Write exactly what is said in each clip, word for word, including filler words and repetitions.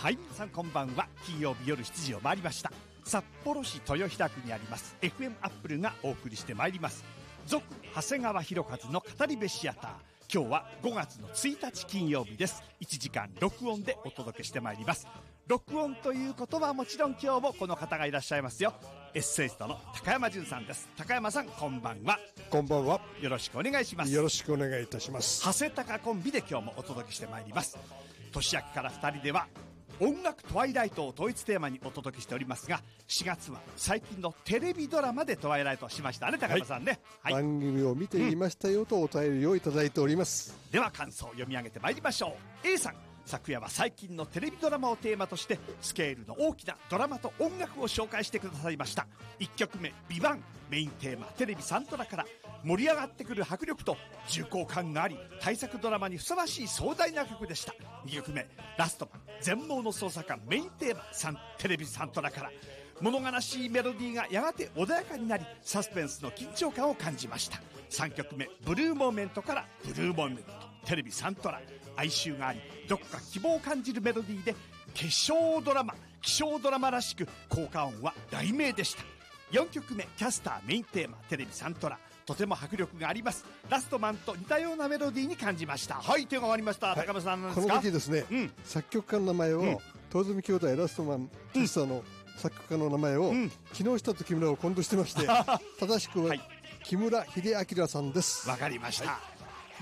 はい、皆さんこんばんは。金曜日夜しちじを回りました。札幌市豊平区にあります エフエム アップルがお送りしてまいります。続長谷川博和の語り部シアター。今日はごがつのついたち金曜日です。いちじかん録音でお届けしてまいります。録音ということはもちろん今日もこの方がいらっしゃいますよ。エッセイストの高山純さんです。高山さんこんばんは。 こんばんは。 よろしくお願いします。 よろしくお願いいたします。 長谷高コンビで今日もお届けしてまいります。年明けからふたりでは音楽トワイライトを統一テーマにお届けしておりますが、しがつは最近のテレビドラマでトワイライトをしましたね、高山さんね、 はいはい、番組を見ていましたよとお便りをいただいております、 うん、では感想を読み上げてまいりましょう。 A さん、昨夜は最近のテレビドラマをテーマとしてスケールの大きなドラマと音楽を紹介してくださいました。いっきょくめビバン、メインテーマテレビサントラから盛り上がってくる迫力と重厚感があり、大作ドラマにふさわしい壮大な曲でした。にきょくめラストマン、全盲の捜査官、メインテーマサンテレビサントラから物悲しいメロディーがやがて穏やかになり、サスペンスの緊張感を感じました。さんきょくめブルーモーメントからブルーモーメントテレビサントラ、哀愁がありどこか希望を感じるメロディーで気象ドラマ気象ドラマらしく効果音は雷鳴でした。よんきょくめキャスター、メインテーマテレビサントラ、とても迫力があります。ラストマンと似たようなメロディーに感じました。はい、手が終わりました、はい、高山さんなんですか。 この時ですね、うん、作曲家の名前を、うん、東住兄弟ラストマンキャスターの作曲家の名前を、うん、木下と木村を混同してまして正しくは、はい、木村秀明さんです。 わかりました、はい、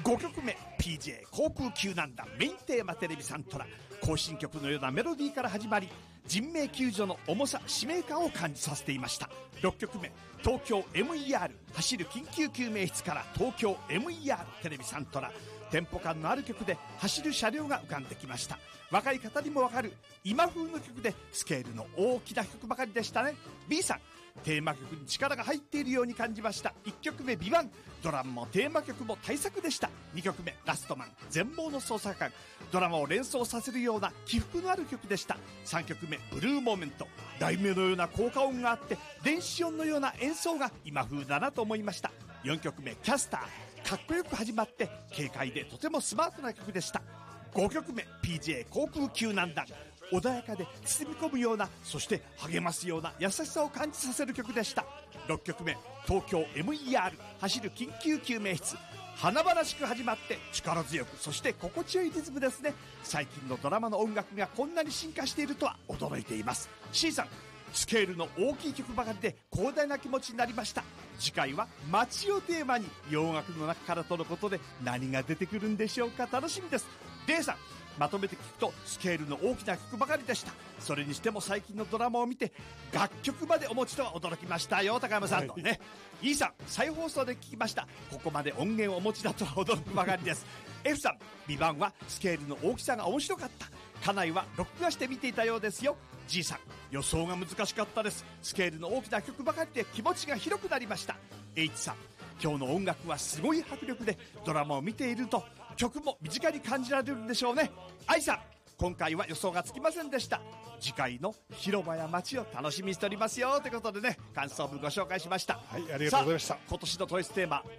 ごきょくめ ピージェー 航空救難団、メインテーマテレビサントラ、行進曲のようなメロディーから始まり人命救助の重さ使命感を感じさせていました。ろっきょくめ東京 エムイーアール 走る緊急救命室から東京 エムイーアール テレビサントラ、テンポ感のある曲で走る車両が浮かんできました。若い方にもわかる今風の曲でスケールの大きな曲ばかりでしたね。 B さん、テーマ曲に力が入っているように感じました。いっきょくめビバン、ドラマもテーマ曲も大作でした。にきょくめラストマン、全盲の捜査官、ドラマを連想させるような起伏のある曲でした。さんきょくめブルーモーメント、雷鳴のような効果音があって電子音のような演奏が今風だなと思いました。よんきょくめキャスター、かっこよく始まって軽快でとてもスマートな曲でした。ごきょくめ ピージェー 航空救難団、穏やかで包み込むような、そして励ますような優しさを感じさせる曲でした。ろっきょくめ東京 エムイーアール 走る緊急救命室、華々しく始まって力強く、そして心地よいリズムですね。最近のドラマの音楽がこんなに進化しているとは驚いています。 C さん、スケールの大きい曲ばかりで広大な気持ちになりました。次回は街をテーマに洋楽の中からとのことで何が出てくるんでしょうか。楽しみです。 D さん、まとめて聞くとスケールの大きな曲ばかりでした。それにしても最近のドラマを見て楽曲までお持ちとは驚きましたよ、高山さんとね、はい、E さん、再放送で聞きました。ここまで音源をお持ちだとは驚くばかりです。F さん、ビバンはスケールの大きさが面白かった。家内は録画して見ていたようですよ。 G さん、予想が難しかったです。スケールの大きな曲ばかりで気持ちが広くなりました。 H さん、今日の音楽はすごい迫力でドラマを見ていると曲も身近に感じられるんでしょうね。 I さん、今回は予想がつきませんでした。次回の広場や街を楽しみにしておりますよということでね、感想文ご紹介しました。 はい、ありがとうございました。 今年の統一テーマ